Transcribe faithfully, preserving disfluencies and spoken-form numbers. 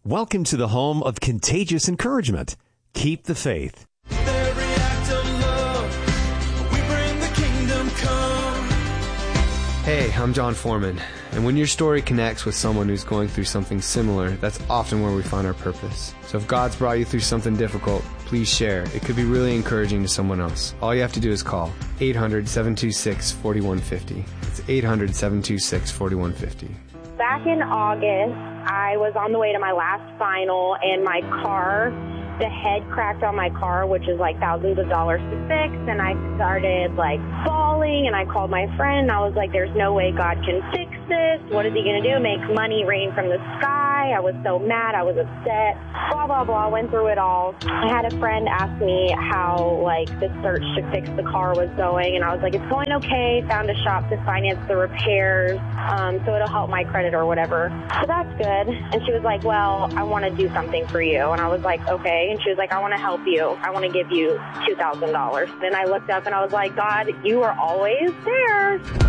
Welcome to the home of contagious encouragement. Keep the faith. Every act of love, we bring the kingdom come. Hey, I'm John Foreman, and when your story connects with someone who's going through something similar, that's often where we find our purpose. So if God's brought you through something difficult, please share. It could be really encouraging to someone else. All you have to do is call eight hundred, seven two six, four one five zero. It's eight hundred, seven two six, four one five zero. Back in August, I was on the way to my last final, and my car, the head cracked on my car, which is like thousands of dollars to fix, and I started like bawling, and I called my friend, and I was like, there's no way God can fix this. What is he going to do? Make money rain from the sky? I was so mad. I was upset. Blah, blah, blah. I went through it all. I had a friend ask me how like the search to fix the car was going, and I was like, it's going okay. Found a shop to finance the repairs, um, so it'll help my credit or whatever. So that's good. And she was like, well, I want to do something for you. And I was like, okay. And she was like, I want to help you. I want to give you two thousand dollars. Then I looked up and I was like, God, you are always there.